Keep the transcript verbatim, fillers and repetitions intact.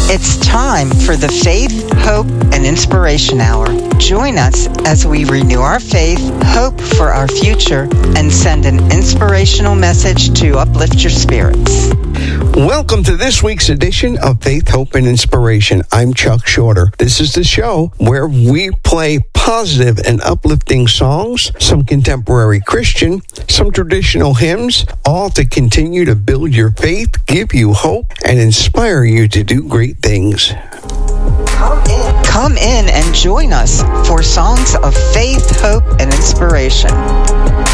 It's time for the Faith, Hope, and Inspiration Hour. Join us as we renew our faith, hope for our future, and send an inspirational message to uplift your spirits. Welcome to this week's edition of Faith, Hope, and Inspiration. I'm Chuck Shorter. This is the show where we play positive and uplifting songs, some contemporary Christian, some traditional hymns, all to continue to build your faith, give you hope, and inspire you to do great things. Come in. Come in and join us for songs of faith, hope, and inspiration.